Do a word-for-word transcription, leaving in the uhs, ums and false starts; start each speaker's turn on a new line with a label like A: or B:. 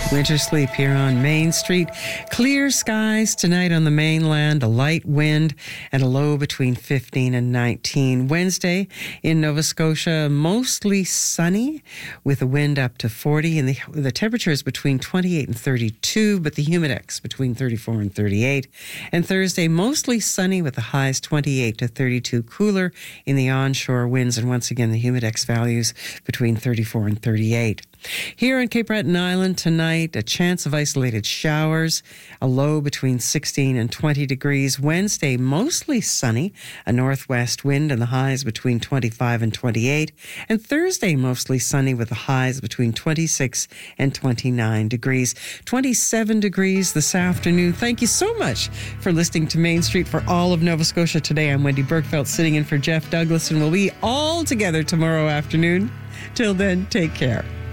A: Winter sleep here on Main Street. Clear skies tonight on the mainland, a light wind and a low between fifteen and nineteen. Wednesday in Nova Scotia, mostly sunny with a wind up to forty, and the, the temperature is between twenty-eight and thirty-two, but the humidex between thirty-four and thirty-eight. And Thursday, mostly sunny with the highs twenty-eight to thirty-two, cooler in the onshore winds, and once again the humidex values between thirty-four and thirty-eight. Here on Cape Breton Island tonight, a chance of isolated showers, a low between sixteen and twenty degrees. Wednesday, mostly sunny, a northwest wind and the highs between twenty-five and twenty-eight. And Thursday, mostly sunny with the highs between twenty-six and twenty-nine degrees. twenty-seven degrees this afternoon. Thank you so much for listening to Main Street for all of Nova Scotia today. I'm Wendy Bergfeld sitting in for Jeff Douglas, and we'll be all together tomorrow afternoon. Till then, take care.